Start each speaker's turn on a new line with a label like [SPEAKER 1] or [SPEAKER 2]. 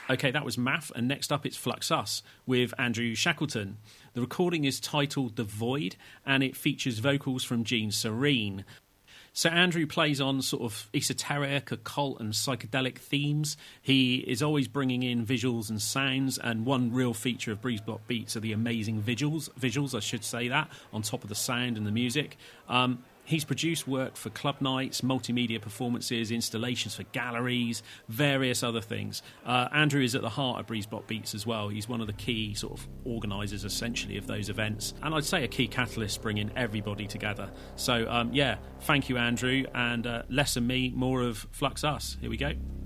[SPEAKER 1] Okay, that was Math, and next up it's Flux Us with Andrew Shackleton. The recording is titled The Void, and it features vocals from Gene Serene. So Andrew plays on sort of esoteric, occult and psychedelic themes. He is always bringing in visuals and sounds, and one real feature of Breeze Block Beats are the amazing visuals, I should say that, on top of the sound and the music. He's produced work for club nights, multimedia performances, installations for galleries, various other things. Andrew is at the heart of Breeze Block Beats as well. He's one of the key sort of organisers, essentially, of those events. And I'd say a key catalyst bringing everybody together. So, thank you, Andrew. And less of me, more of Flux Us. Here we go.